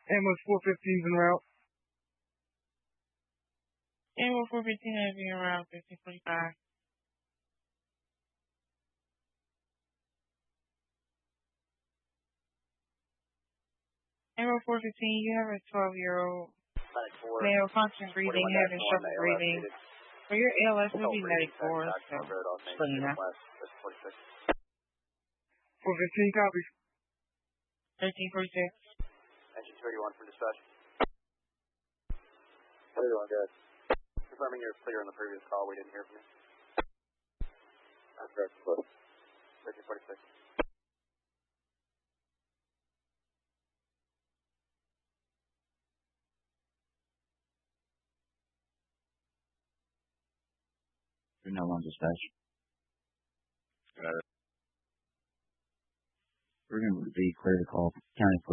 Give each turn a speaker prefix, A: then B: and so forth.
A: Ambulance 415 is en route.
B: Ambulance 415 is en route, 1545. Ambulance 415, you have a 12-year-old male, constant breathing, having trouble breathing. For your ALS, will be medic 4, so just let me know.
A: 415 copies.
B: 1346.
C: Engine 31 for dispatch. 31, good. Confirming you're clear on the previous call, we didn't hear from you. That's correct, close. 1346.
D: No one dispatch.
C: Got it.
D: We're going to be clear to call County